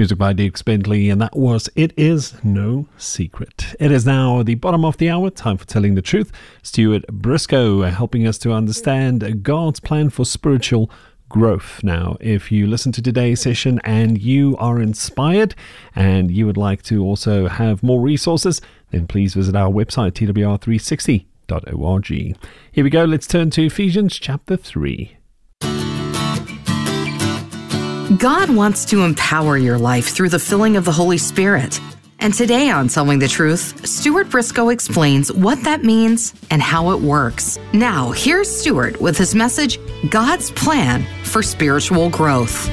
Music by Dierks Bentley, and that was It Is No Secret. It is now the bottom of the hour, time for Telling the Truth. Stuart Briscoe helping us to understand God's plan for spiritual growth. Now, if you listen to today's session and you are inspired and you would like to also have more resources, then please visit our website, twr360.org. Here we go. Let's turn to Ephesians chapter 3. God wants to empower your life through the filling of the Holy Spirit. And today on Telling the Truth, Stuart Briscoe explains what that means and how it works. Now, here's Stuart with his message, God's Plan for Spiritual Growth.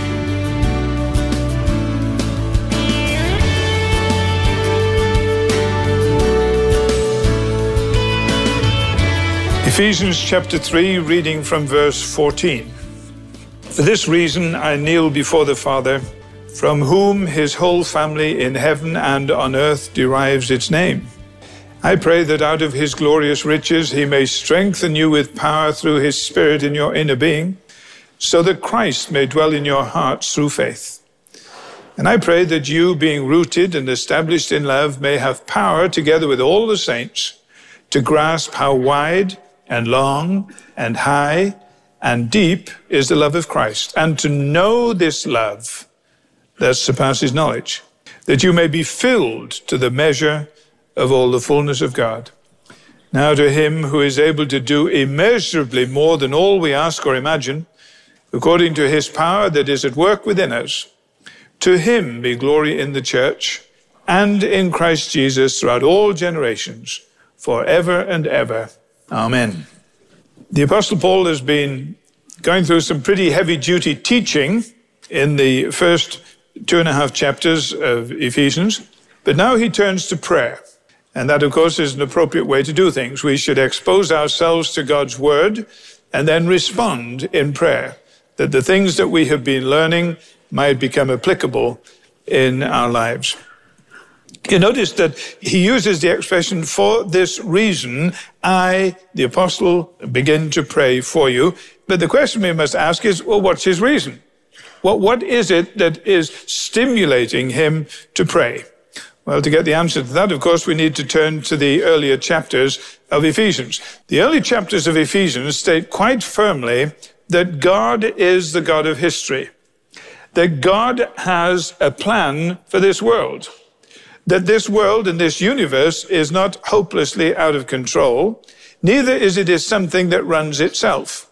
Ephesians chapter 3, reading from verse 14. For this reason I kneel before the Father, from whom his whole family in heaven and on earth derives its name. I pray that out of his glorious riches he may strengthen you with power through his Spirit in your inner being, so that Christ may dwell in your hearts through faith. And I pray that you, being rooted and established in love, may have power together with all the saints to grasp how wide and long and high and deep is the love of Christ, and to know this love that surpasses knowledge, that you may be filled to the measure of all the fullness of God. Now to him who is able to do immeasurably more than all we ask or imagine, according to his power that is at work within us, to him be glory in the church and in Christ Jesus throughout all generations, forever and ever. Amen. The Apostle Paul has been going through some pretty heavy-duty teaching in the first 2.5 chapters of Ephesians, but now he turns to prayer. And that, of course, is an appropriate way to do things. We should expose ourselves to God's word and then respond in prayer, that the things that we have been learning might become applicable in our lives. You notice that he uses the expression, for this reason, I, the apostle, begin to pray for you. But the question we must ask is, well, what's his reason? What is it that is stimulating him to pray? Well, to get the answer to that, of course, we need to turn to the earlier chapters of Ephesians. The early chapters of Ephesians state quite firmly that God is the God of history, that God has a plan for this world, that this world and this universe is not hopelessly out of control, neither is it something that runs itself.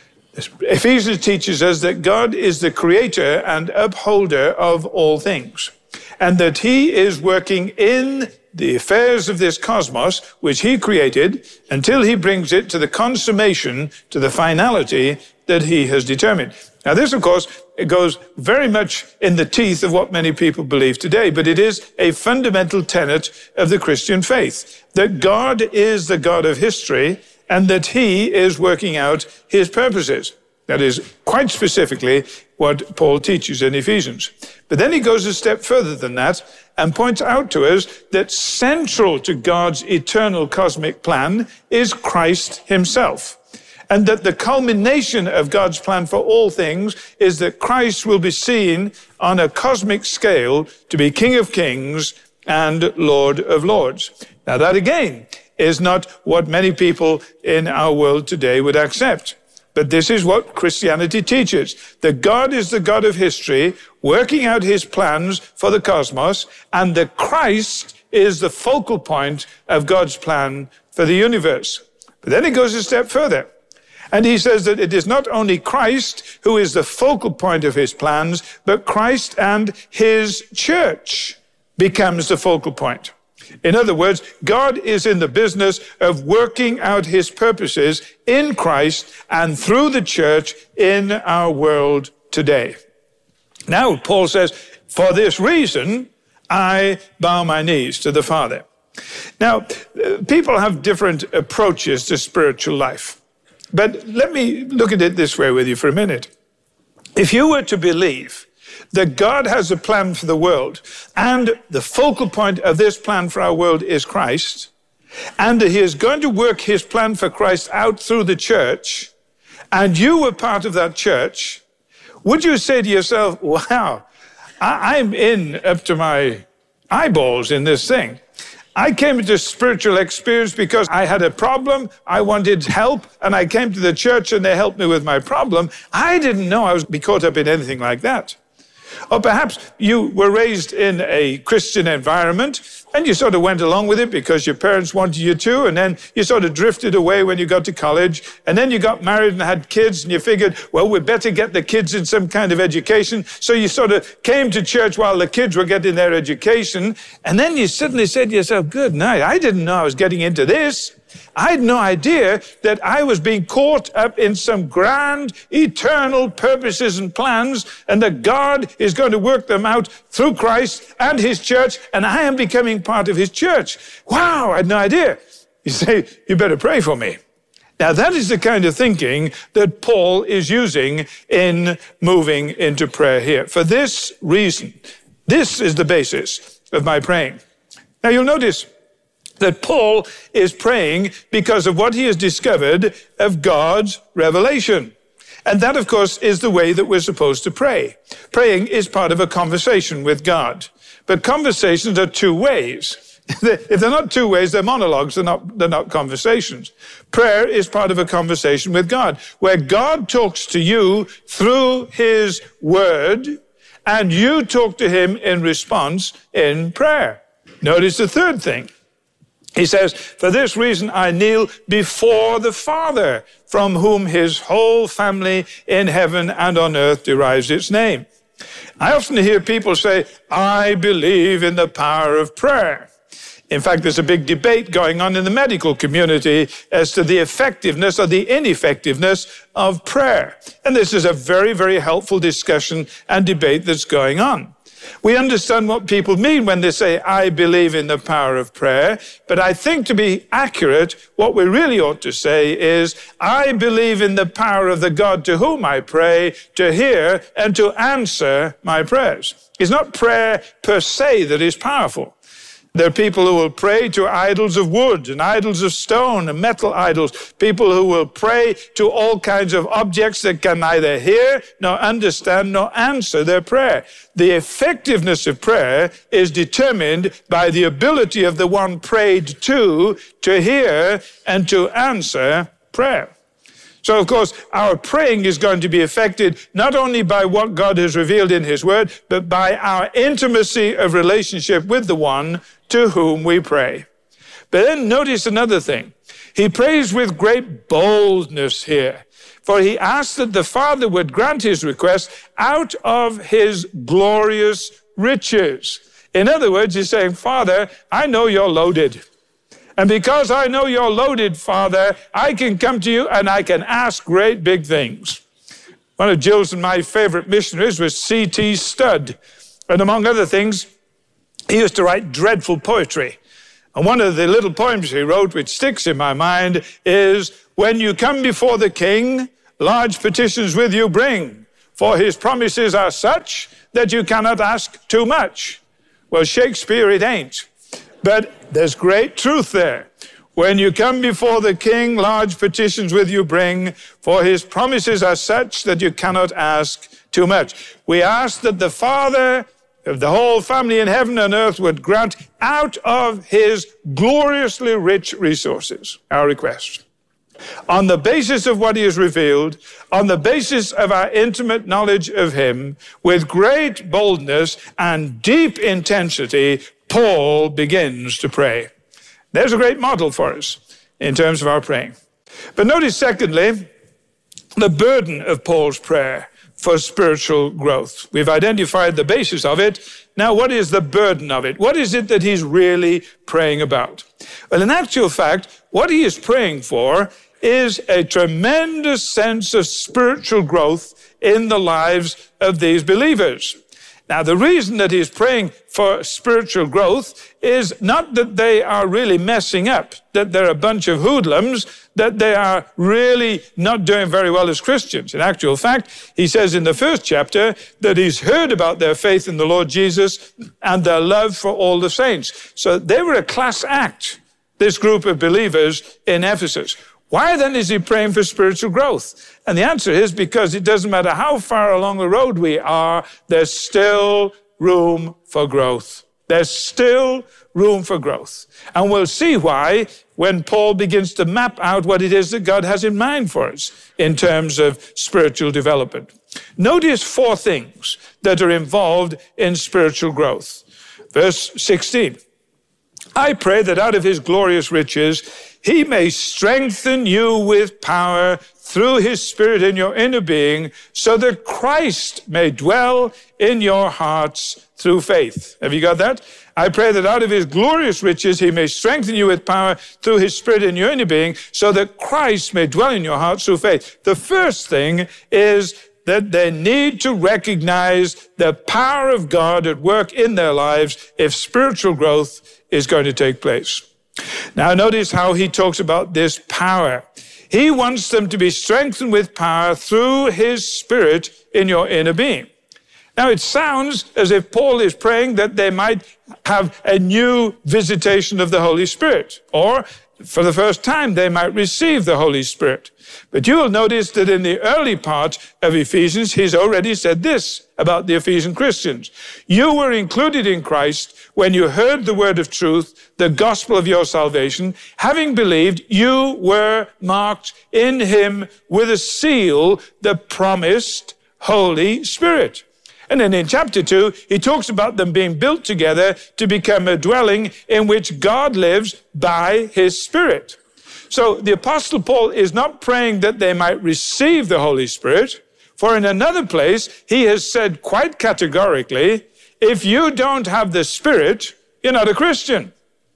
Ephesians teaches us that God is the creator and upholder of all things, and that he is working in the affairs of this cosmos, which he created, until he brings it to the consummation, to the finality that he has determined. Now this, of course, it goes very much in the teeth of what many people believe today, but it is a fundamental tenet of the Christian faith, that God is the God of history and that he is working out his purposes. That is quite specifically what Paul teaches in Ephesians. But then he goes a step further than that and points out to us that central to God's eternal cosmic plan is Christ himself. And that the culmination of God's plan for all things is that Christ will be seen on a cosmic scale to be King of Kings and Lord of Lords. Now that again is not what many people in our world today would accept. But this is what Christianity teaches, that God is the God of history, working out his plans for the cosmos, and that Christ is the focal point of God's plan for the universe. But then he goes a step further. And he says that it is not only Christ who is the focal point of his plans, but Christ and his church becomes the focal point. In other words, God is in the business of working out his purposes in Christ and through the church in our world today. Now, Paul says, for this reason, I bow my knees to the Father. Now, people have different approaches to spiritual life. But let me look at it this way with you for a minute. If you were to believe that God has a plan for the world, and the focal point of this plan for our world is Christ, and that he is going to work his plan for Christ out through the church, and you were part of that church, would you say to yourself, wow, I'm in up to my eyeballs in this thing. I came into spiritual experience because I had a problem, I wanted help, and I came to the church and they helped me with my problem. I didn't know I was be caught up in anything like that. Or perhaps you were raised in a Christian environment and you sort of went along with it because your parents wanted you to, and then you sort of drifted away when you got to college, and then you got married and had kids, and you figured, well, we'd better get the kids in some kind of education. So you sort of came to church while the kids were getting their education, and then you suddenly said to yourself, good night, I didn't know I was getting into this. I had no idea that I was being caught up in some grand, eternal purposes and plans, and that God is going to work them out through Christ and his church, and I am becoming part of his church. Wow, I had no idea. You say, you better pray for me. Now, that is the kind of thinking that Paul is using in moving into prayer here. For this reason, this is the basis of my praying. Now, you'll notice that Paul is praying because of what he has discovered of God's revelation. And that, of course, is the way that we're supposed to pray. Praying is part of a conversation with God. But conversations are two ways. If they're not two ways, they're monologues, they're not conversations. Prayer is part of a conversation with God, where God talks to you through his word, and you talk to him in response in prayer. Notice the third thing. He says, for this reason I kneel before the Father, from whom his whole family in heaven and on earth derives its name. I often hear people say, I believe in the power of prayer. In fact, there's a big debate going on in the medical community as to the effectiveness or the ineffectiveness of prayer. And this is a very, very helpful discussion and debate that's going on. We understand what people mean when they say, I believe in the power of prayer. But I think to be accurate, what we really ought to say is, I believe in the power of the God to whom I pray, to hear and to answer my prayers. It's not prayer per se that is powerful. There are people who will pray to idols of wood and idols of stone and metal idols. People who will pray to all kinds of objects that can neither hear nor understand nor answer their prayer. The effectiveness of prayer is determined by the ability of the one prayed to hear and to answer prayer. So, of course, our praying is going to be affected not only by what God has revealed in his word, but by our intimacy of relationship with the one to whom we pray. But then notice another thing. He prays with great boldness here, for he asks that the Father would grant his request out of his glorious riches. In other words, he's saying, Father, I know you're loaded. And because I know you're loaded, Father, I can come to you and I can ask great big things. One of Jill's and my favorite missionaries was C.T. Studd. And among other things, he used to write dreadful poetry. And one of the little poems he wrote, which sticks in my mind, is, when you come before the king, large petitions with you bring, for his promises are such that you cannot ask too much. Well, Shakespeare it ain't. But there's great truth there. When you come before the king, large petitions with you bring, for his promises are such that you cannot ask too much. We ask that the Father of the whole family in heaven and earth would grant out of his gloriously rich resources our request. On the basis of what he has revealed, on the basis of our intimate knowledge of him, with great boldness and deep intensity, Paul begins to pray. There's a great model for us in terms of our praying. But notice, secondly, the burden of Paul's prayer for spiritual growth. We've identified the basis of it. Now, what is the burden of it? What is it that he's really praying about? Well, in actual fact, what he is praying for is a tremendous sense of spiritual growth in the lives of these believers. Now, the reason that he's praying for spiritual growth is not that they are really messing up, that they're a bunch of hoodlums, that they are really not doing very well as Christians. In actual fact, he says in the first chapter that he's heard about their faith in the Lord Jesus and their love for all the saints. So they were a class act, this group of believers in Ephesus. Why then is he praying for spiritual growth? And the answer is because it doesn't matter how far along the road we are, there's still room for growth. There's still room for growth. And we'll see why when Paul begins to map out what it is that God has in mind for us in terms of spiritual development. Notice 4 things that are involved in spiritual growth. Verse 16, I pray that out of his glorious riches, he may strengthen you with power through his Spirit in your inner being, so that Christ may dwell in your hearts through faith. Have you got that? I pray that out of his glorious riches, he may strengthen you with power through his Spirit in your inner being, so that Christ may dwell in your hearts through faith. The first thing is that they need to recognize the power of God at work in their lives if spiritual growth is going to take place. Now notice how he talks about this power. He wants them to be strengthened with power through his Spirit in your inner being. Now it sounds as if Paul is praying that they might have a new visitation of the Holy Spirit, or for the first time they might receive the Holy Spirit. But you will notice that in the early part of Ephesians, he's already said this about the Ephesian Christians. You were included in Christ when you heard the word of truth, the gospel of your salvation. Having believed, you were marked in him with a seal, the promised Holy Spirit. And then in chapter 2, he talks about them being built together to become a dwelling in which God lives by his Spirit. So the Apostle Paul is not praying that they might receive the Holy Spirit, for in another place, he has said quite categorically, if you don't have the Spirit, you're not a Christian.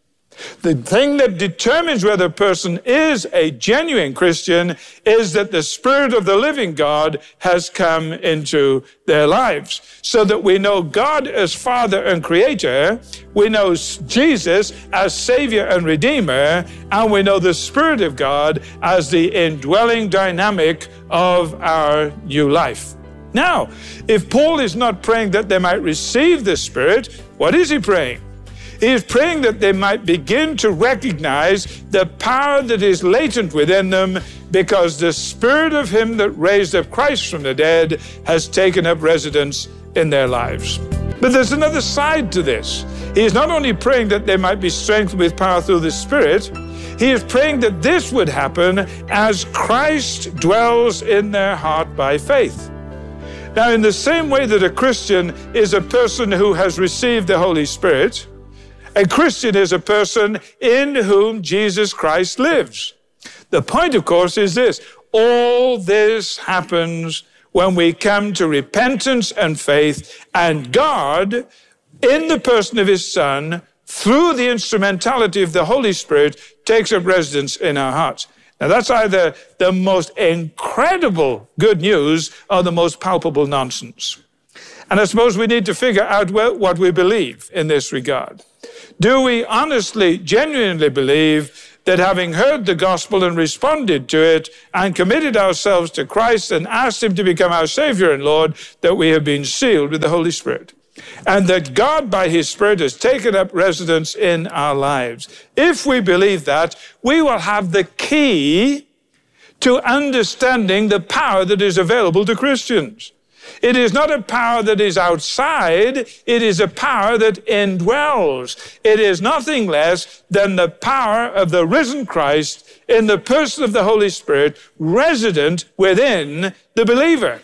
The thing that determines whether a person is a genuine Christian is that the Spirit of the living God has come into their lives, so that we know God as Father and Creator, we know Jesus as Savior and Redeemer, and we know the Spirit of God as the indwelling dynamic of our new life. Now, if Paul is not praying that they might receive the Spirit, what is he praying? He is praying that they might begin to recognize the power that is latent within them because the Spirit of him that raised up Christ from the dead has taken up residence in their lives. But there's another side to this. He is not only praying that they might be strengthened with power through the Spirit, he is praying that this would happen as Christ dwells in their heart by faith. Now, in the same way that a Christian is a person who has received the Holy Spirit, a Christian is a person in whom Jesus Christ lives. The point, of course, is this. All this happens when we come to repentance and faith, and God, in the person of his Son, through the instrumentality of the Holy Spirit, takes up residence in our hearts. Now, that's either the most incredible good news or the most palpable nonsense. And I suppose we need to figure out what we believe in this regard. Do we honestly, genuinely believe that having heard the gospel and responded to it and committed ourselves to Christ and asked him to become our Savior and Lord, that we have been sealed with the Holy Spirit? And that God, by his Spirit, has taken up residence in our lives? If we believe that, we will have the key to understanding the power that is available to Christians. It is not a power that is outside, it is a power that indwells. It is nothing less than the power of the risen Christ in the person of the Holy Spirit, resident within the believer.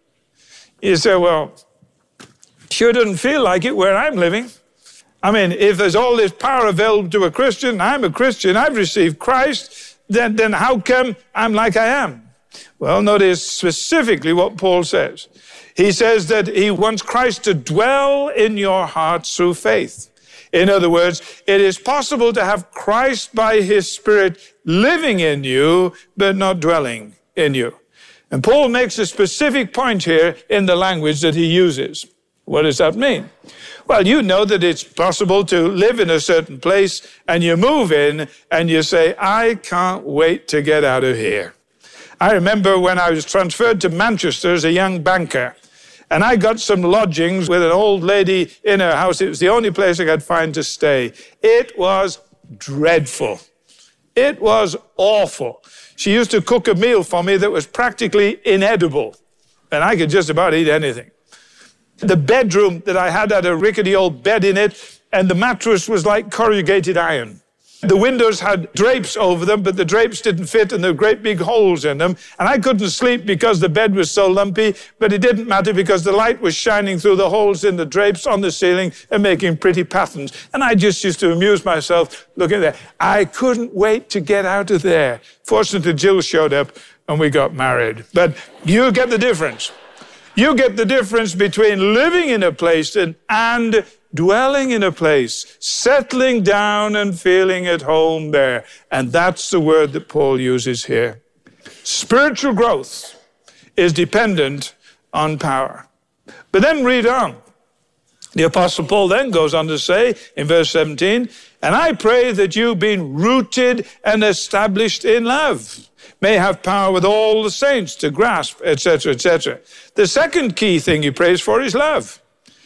You say, well, sure doesn't feel like it where I'm living. I mean, if there's all this power available to a Christian, I'm a Christian, I've received Christ, then how come I'm like I am? Well, notice specifically what Paul says. He says that he wants Christ to dwell in your hearts through faith. In other words, it is possible to have Christ by his Spirit living in you, but not dwelling in you. And Paul makes a specific point here in the language that he uses. What does that mean? Well, you know that it's possible to live in a certain place and you move in and you say, I can't wait to get out of here. I remember when I was transferred to Manchester as a young banker, and I got some lodgings with an old lady in her house. It was the only place I could find to stay. It was dreadful. It was awful. She used to cook a meal for me that was practically inedible, and I could just about eat anything. The bedroom that I had a rickety old bed in it, and the mattress was like corrugated iron. The windows had drapes over them, but the drapes didn't fit, and there were great big holes in them. And I couldn't sleep because the bed was so lumpy, but it didn't matter because the light was shining through the holes in the drapes on the ceiling and making pretty patterns. And I just used to amuse myself looking there. I couldn't wait to get out of there. Fortunately, Jill showed up and we got married. But you get the difference. You get the difference between living in a place and dwelling in a place, settling down and feeling at home there. And that's the word that Paul uses here. Spiritual growth is dependent on power. But then read on. The Apostle Paul then goes on to say in verse 17, and I pray that you, being rooted and established in love, may have power with all the saints to grasp, etc., etc. The second key thing he prays for is love.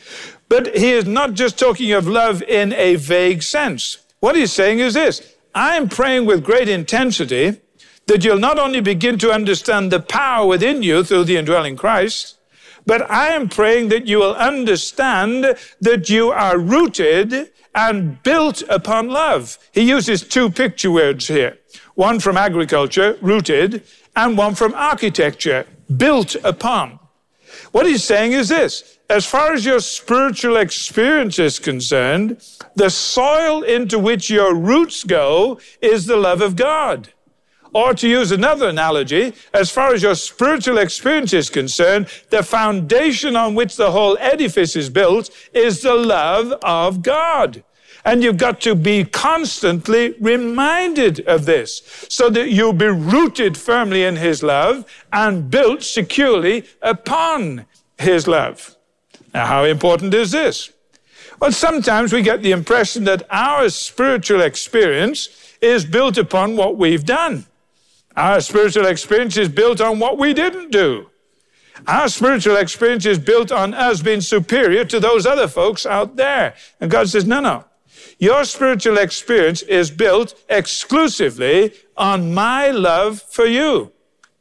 But he is not just talking of love in a vague sense. What he's saying is this: I'm praying with great intensity that you'll not only begin to understand the power within you through the indwelling Christ, but I am praying that you will understand that you are rooted and built upon love. He uses two picture words here. One from agriculture, rooted, and one from architecture, built upon. What he's saying is this: as far as your spiritual experience is concerned, the soil into which your roots go is the love of God. Or to use another analogy, as far as your spiritual experience is concerned, the foundation on which the whole edifice is built is the love of God. And you've got to be constantly reminded of this so that you'll be rooted firmly in his love and built securely upon his love. Now, how important is this? Well, sometimes we get the impression that our spiritual experience is built upon what we've done. Our spiritual experience is built on what we didn't do. Our spiritual experience is built on us being superior to those other folks out there. And God says, no. Your spiritual experience is built exclusively on my love for you.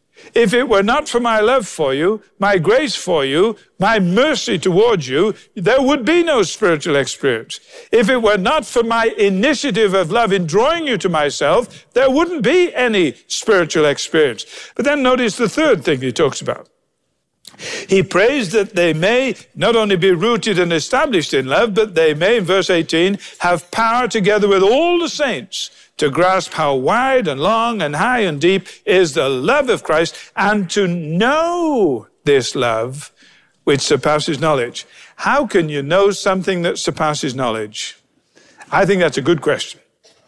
If it were not for my love for you, my grace for you, my mercy towards you, there would be no spiritual experience. If it were not for my initiative of love in drawing you to myself, there wouldn't be any spiritual experience. But then notice the third thing he talks about. He prays that they may not only be rooted and established in love, but they may, in verse 18, have power together with all the saints to grasp how wide and long and high and deep is the love of Christ, and to know this love which surpasses knowledge. How can you know something that surpasses knowledge? I think that's a good question.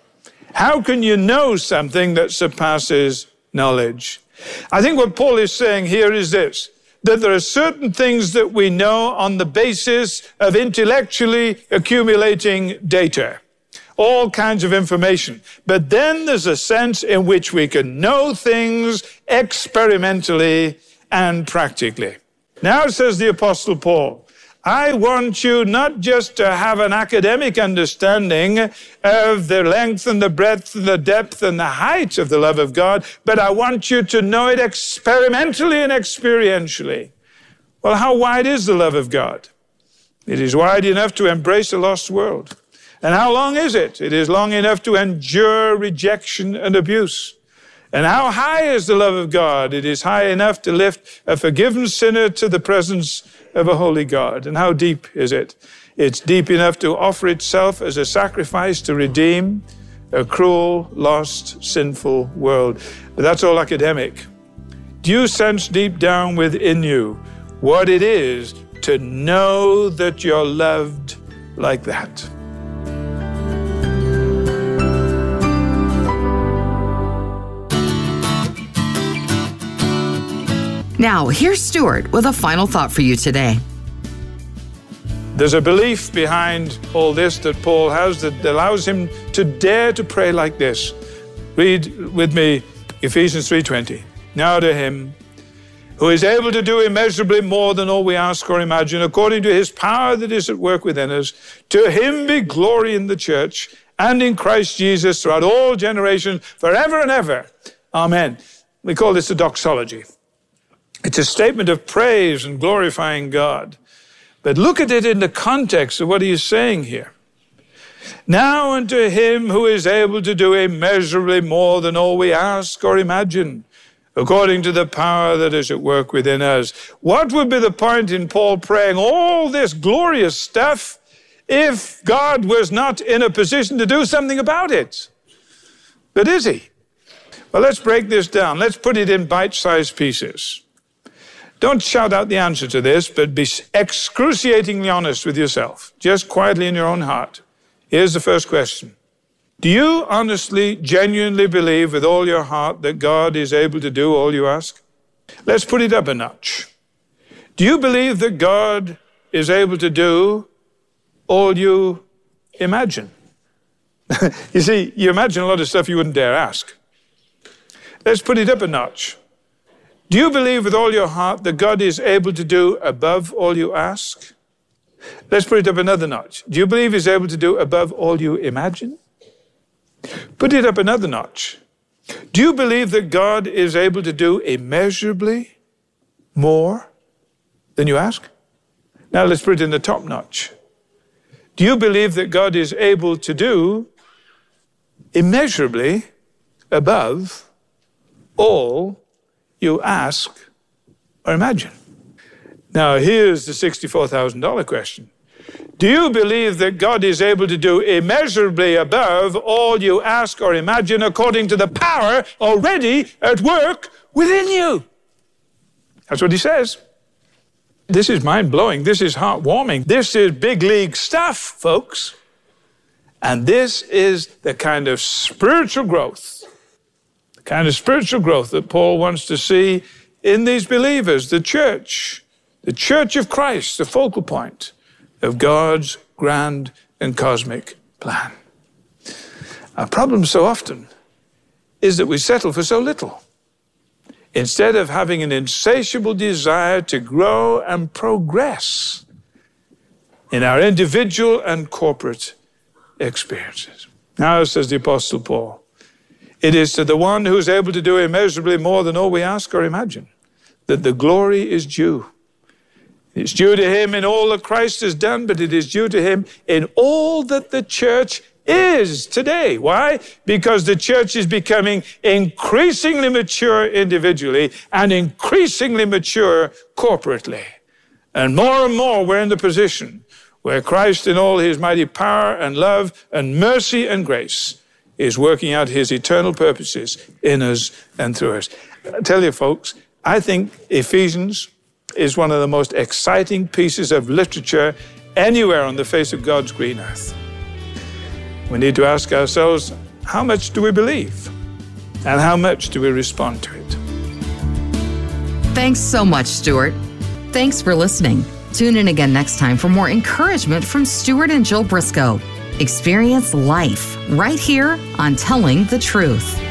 How can you know something that surpasses knowledge? I think what Paul is saying here is this: that there are certain things that we know on the basis of intellectually accumulating data, all kinds of information. But then there's a sense in which we can know things experimentally and practically. Now, says the Apostle Paul, I want you not just to have an academic understanding of the length and the breadth and the depth and the height of the love of God, but I want you to know it experimentally and experientially. Well, how wide is the love of God? It is wide enough to embrace a lost world. And how long is it? It is long enough to endure rejection and abuse. And how high is the love of God? It is high enough to lift a forgiven sinner to the presence of a holy God. And how deep is it? It's deep enough to offer itself as a sacrifice to redeem a cruel, lost, sinful world. But that's all academic. Do you sense deep down within you what it is to know that you're loved like that? Now, here's Stuart with a final thought for you today. There's a belief behind all this that Paul has that allows him to dare to pray like this. Read with me Ephesians 3:20. Now to him who is able to do immeasurably more than all we ask or imagine, according to his power that is at work within us, to him be glory in the church and in Christ Jesus throughout all generations, forever and ever. Amen. We call this a doxology. It's a statement of praise and glorifying God. But look at it in the context of what he is saying here. Now unto him who is able to do immeasurably more than all we ask or imagine, according to the power that is at work within us. What would be the point in Paul praying all this glorious stuff if God was not in a position to do something about it? But is he? Well, let's break this down. Let's put it in bite-sized pieces. Don't shout out the answer to this, but be excruciatingly honest with yourself, just quietly in your own heart. Here's the first question. Do you honestly, genuinely believe with all your heart that God is able to do all you ask? Let's put it up a notch. Do you believe that God is able to do all you imagine? You see, you imagine a lot of stuff you wouldn't dare ask. Let's put it up a notch. Do you believe with all your heart that God is able to do above all you ask? Let's put it up another notch. Do you believe he's able to do above all you imagine? Put it up another notch. Do you believe that God is able to do immeasurably more than you ask? Now let's put it in the top notch. Do you believe that God is able to do immeasurably above all you ask or imagine? Now here's the $64,000 question. Do you believe that God is able to do immeasurably above all you ask or imagine according to the power already at work within you? That's what he says. This is mind-blowing. This is heartwarming. This is big league stuff, folks. And this is the kind of spiritual growth, that Paul wants to see in these believers, the church of Christ, the focal point of God's grand and cosmic plan. Our problem so often is that we settle for so little, instead of having an insatiable desire to grow and progress in our individual and corporate experiences. Now, says the Apostle Paul, it is to the one who is able to do immeasurably more than all we ask or imagine that the glory is due. It's due to him in all that Christ has done, but it is due to him in all that the church is today. Why? Because the church is becoming increasingly mature individually and increasingly mature corporately. And more we're in the position where Christ in all his mighty power and love and mercy and grace is working out his eternal purposes in us and through us. I tell you, folks, I think Ephesians is one of the most exciting pieces of literature anywhere on the face of God's green earth. We need to ask ourselves, how much do we believe? And how much do we respond to it? Thanks so much, Stuart. Thanks for listening. Tune in again next time for more encouragement from Stuart and Jill Briscoe. Experience life right here on Telling the Truth.